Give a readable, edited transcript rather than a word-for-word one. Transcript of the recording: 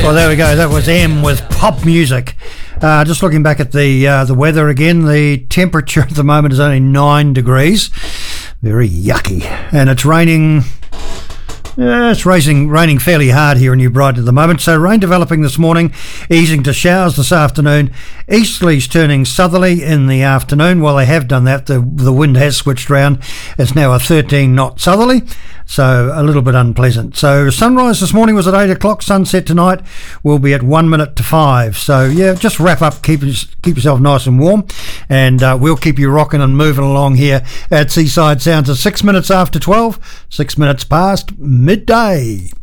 Well, there we go. That was M with Pop Music. Just looking back at the weather again, the temperature at the moment is only 9 degrees. Very yucky. And it's raining. It's raining fairly hard here in New Brighton at the moment. So rain developing this morning, easing to showers this afternoon. Easterlies turning southerly in the afternoon. Well, they have done that. The wind has switched round. It's now a 13-knot southerly, so a little bit unpleasant. So sunrise this morning was at 8 o'clock. Sunset tonight will be at 1 minute to 5. So yeah, just wrap up. Keep yourself nice and warm, and we'll keep you rocking and moving along here at Seaside Sounds at 6 minutes after 12, 6 minutes past midday.